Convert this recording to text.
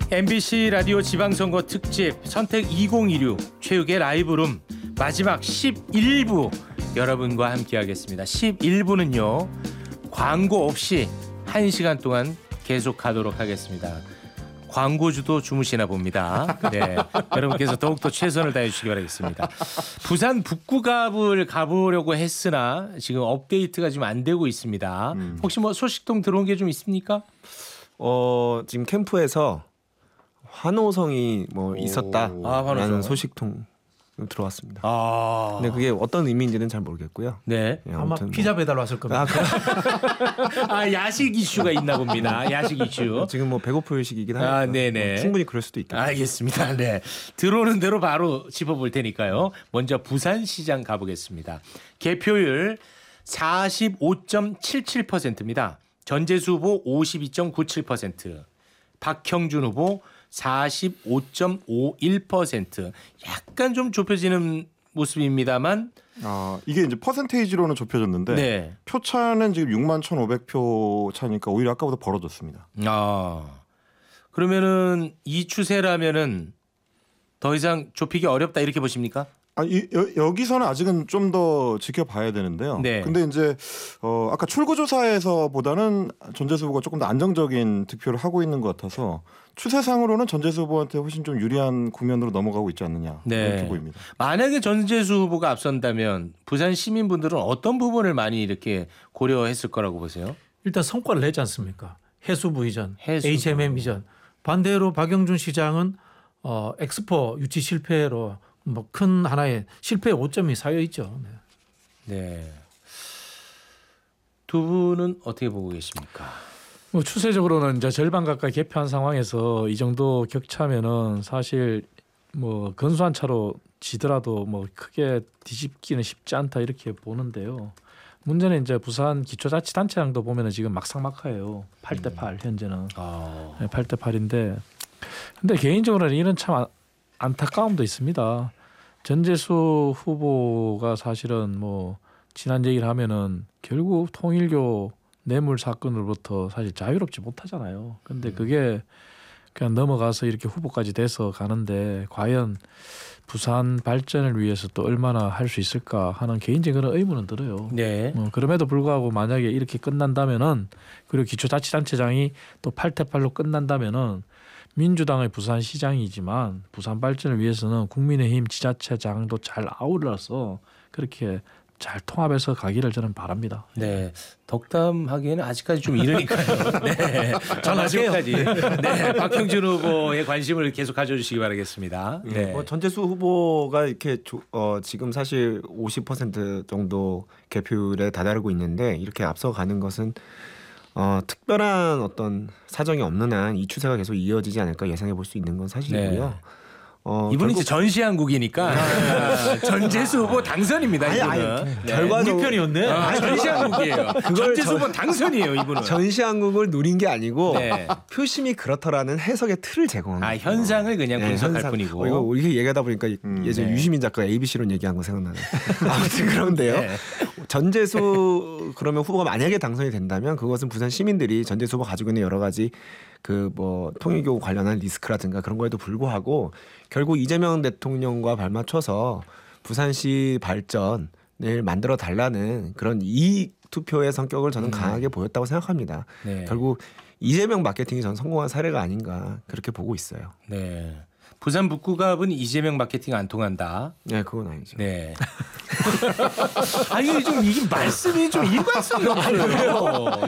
MBC 라디오 지방선거 특집 선택 2016 최욱의 라이브룸 마지막 11부 여러분과 함께하겠습니다. 11부는요. 광고 없이 1시간 동안 계속 가도록 하겠습니다. 광고주도 주무시나 봅니다. 네, 여러분께서 더욱더 최선을 다해 주시기 바라겠습니다. 부산 북구갑을 가보려고 했으나 지금 업데이트가 지금 안 되고 있습니다. 혹시 뭐 소식통 들어온 게 좀 있습니까? 지금 캠프에서 환호성이 뭐 있었다라는 소식통 들어왔습니다. 근데 그게 어떤 의미인지는 잘 모르겠고요. 네. 아마 피자 배달 왔을 겁니다. 야식 이슈가 있나 봅니다. 야식 이슈. 지금 뭐 배고플 시기이긴 하니까 네네. 충분히 그럴 수도 있다. 알겠습니다. 네. 들어오는 대로 바로 짚어볼 테니까요. 먼저 부산시장 가보겠습니다. 개표율 45.77%입니다. 전재수 후보 52.97%, 박형준 후보 45.51%. 약간 좀 좁혀지는 모습입니다만. 이게 이제 퍼센테이지로는 좁혀졌는데 네. 표차는 지금 61,500표 차니까 오히려 아까보다 벌어졌습니다. 그러면은 이 추세라면은 더 이상 좁히기 어렵다 이렇게 보십니까? 여기서는 아직은 좀 더 지켜봐야 되는데요. 네. 근데 이제 아까 출구조사에서보다는 전재수 후보가 조금 더 안정적인 득표를 하고 있는 것 같아서 추세상으로는 전재수 후보한테 훨씬 좀 유리한 국면으로 넘어가고 있지 않느냐 이렇게 보입니다. 만약에 전재수 후보가 앞선다면 부산 시민분들은 어떤 부분을 많이 이렇게 고려했을 거라고 보세요? 일단 성과를 내지 않습니까? 해수부 이전, HMM 이전. 반대로 박영준 시장은 엑스포 유치 실패로 뭐 큰 하나의 실패의 오점이 쌓여 있죠. 네. 두 분은 어떻게 보고 계십니까? 뭐 추세적으로는 이제 절반 가까이 개표한 상황에서 이 정도 격차면은 사실 뭐 근소한 차로 지더라도 뭐 크게 뒤집기는 쉽지 않다 이렇게 보는데요. 문제는 이제 부산 기초자치단체장도 보면은 지금 막상막하예요. 8대8 현재는 8대8인데, 근데 개인적으로는 이런 참 안타까움도 있습니다. 전재수 후보가 사실은 뭐 지난 얘기를 하면은 결국 통일교 뇌물 사건으로부터 사실 자유롭지 못하잖아요. 근데 그게 그냥 넘어가서 이렇게 후보까지 돼서 가는데 과연 부산 발전을 위해서 또 얼마나 할 수 있을까 하는 개인적인 그런 의문은 들어요. 네. 그럼에도 불구하고 만약에 이렇게 끝난다면은, 그리고 기초자치단체장이 또 8대8로 끝난다면은 민주당의 부산시장이지만 부산 발전을 위해서는 국민의힘 지자체장도 잘 아울러서 그렇게 잘 통합해서 가기를 저는 바랍니다. 네, 덕담하기에는 아직까지 좀 이르니까요. 네, 전화까지. 네, 박형준 후보의 관심을 계속 가져주시기 바라겠습니다. 네. 전재수 후보가 이렇게 지금 사실 50% 정도 개표율에 다다르고 있는데 이렇게 앞서가는 것은 특별한 어떤 사정이 없는 한 이 추세가 계속 이어지지 않을까 예상해 볼 수 있는 건 사실이고요. 네. 이분은 이제 전시한국이니까 전재수 후보 당선입니다. 이분은 결과적으로 편이었네. 전시한국이에요. 전재수 후보 당선이에요. 이분은 전시한국을 노린 게 아니고 표심이 그렇더라는 해석의 틀을 제공한 거예요. 현상을 그냥 분석할 뿐이고. 이거 이렇게 얘기하다 보니까 예전 유시민 작가가 ABC론 얘기한 거 생각나네. 아무튼 그런데요. 전재수 그러면 후보가 만약에 당선이 된다면 그것은 부산 시민들이 전재수 후보가 가지고 있는 여러 가지 그 뭐 통일교 관련한 리스크라든가 그런 거에도 불구하고 결국 이재명 대통령과 발맞춰서 부산시 발전을 만들어 달라는 그런 이익 투표의 성격을 저는 강하게 보였다고 생각합니다. 네. 결국 이재명 마케팅이 저는 성공한 사례가 아닌가 그렇게 보고 있어요. 네. 부산 북구갑은 이재명 마케팅 안 통한다. 네, 그건 아니죠. 네. 이게 말씀이 좀 일관성이 없어요.